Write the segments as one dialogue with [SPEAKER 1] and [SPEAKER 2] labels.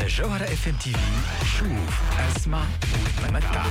[SPEAKER 1] على جوهرة اف ام تي في. شوف اسمع وتمتع.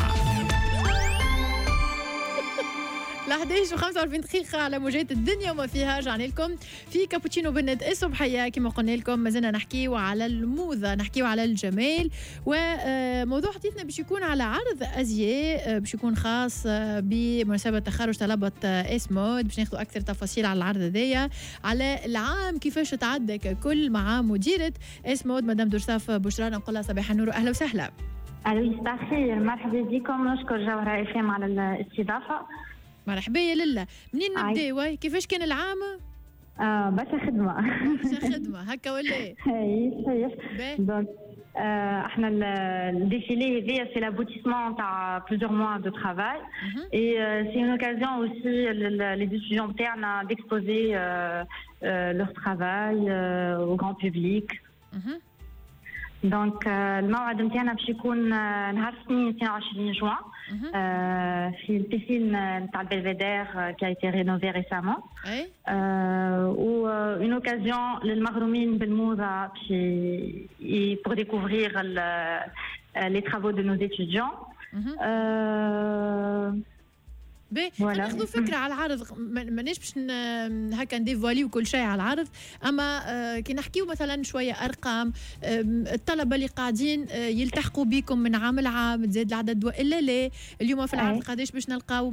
[SPEAKER 2] 11:45 دقيقة على موجات الدنيا وما فيها. رجعنا لكم في كابوتشينو بالند الصبحية. كما قلنا لكم مازلنا نحكيو على الموضة، نحكيو على الجمال، وموضوع حديثنا باش يكون على عرض أزياء باش يكون خاص بمناسبة تخرج طلبة اس مود. باش ناخذوا أكثر تفاصيل على العرض هذايا، على العام كيفاش تعدى ككل مع مديرة اس مود مدام درصاف بشرى. نقول لها صباح النور وأهلا وسهلا.
[SPEAKER 3] أهلا صباح الخير، مرحبا بكم. نشكر جوهرة اف ام على الاستضافة.
[SPEAKER 2] مرحبا يا لله. منين نبداو؟ كيفاش كان العام؟
[SPEAKER 3] برشا خدمة.
[SPEAKER 2] برشا خدمة هكا ولا ايه؟
[SPEAKER 3] صحيح. دونك احنا الديفيلي هذايا سي لابوتيسمون تاع بليزيور موا دو ترافاي اي سي اون اوكازيون اوسي لي ديسيجن تاعنا ديكسبوزي لور ترافاي او غران بوبليك. دونك الموعد نتاعنا باش يكون نهار الاثنين 22 جوان في البيسين نتاع البلفيدير كي ايتي رينوفي ريسامون، و اون اوكازيون للمغرومين بالموضه pour découvrir les travaux de nos étudiants.
[SPEAKER 2] ناخذوا فكره على العرض. ماناش باش هكا نديفواليو كل شيء على العرض، اما كي نحكيو مثلا شويه ارقام الطلبه اللي قاعدين يلتحقوا بكم من عام لعام، تزيد العدد والا لا؟ اليوم في العرض قداش باش نلقاو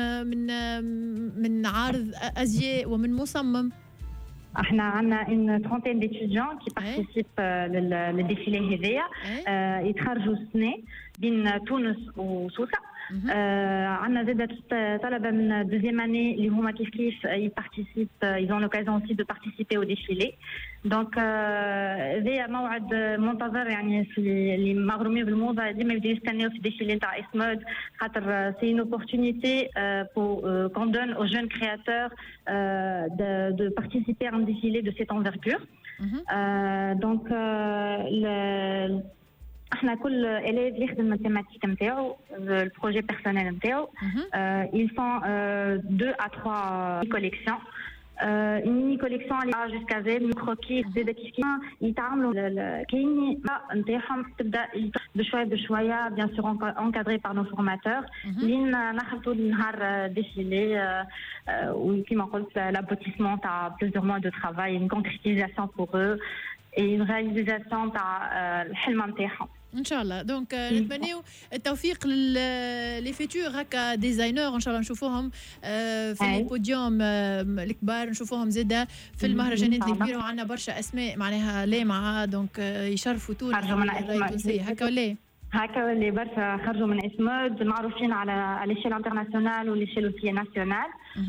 [SPEAKER 2] من عارض ازياء ومن مصمم؟
[SPEAKER 3] احنا عندنا une trentaine d'étudiants qui participent للديفيلي هذايا، يتخرجوا السنه بين تونس وسوسه. عندنا زادة طلبة من deuxième année اللي هما كيف ils ont l'occasion aussi de participer au défilé. Donc هذايا موعد منتظر، يعني في اللي مغرومين بالموضة ديما يبداو يستناو في الديفيلي نتاع اس مود، خاطر سي une opportunité qu'on donne aux jeunes créateurs de participer à un défilé de cette envergure. Donc احنا كل élève يخدم التيماتيك نتاعو، البروجي بيرسونيل نتاعو. ils font 2 à 3 collections. une mini collection اللي jusqu'à Z ميكروكي زاد كيف يتعاملوا كاين نتاعهم تبدا بشويه بيان سور encadré par nos formateurs لين نخلطوا النهار ديفيلي، وكما قلت l'aboutissement تاع plusieurs mois de travail, une concrétisation pour eux et une réalisation تاع الحلم نتاعهم
[SPEAKER 2] ان شاء الله. دونك نتمنيو التوفيق لي فيتور هكا ديزاينر، ان شاء الله نشوفوهم في البوديوم الكبار، نشوفوهم زاده في المهرجانات الكبيره، وعندنا برشا اسماء معناها لامعه دونك يشرفوا تونس التونسيه هكا ولا
[SPEAKER 3] هكا اللي برشا خرجوا من اس مود معروفين على ليشيل انترناسيونال وليشيل ناسيونال.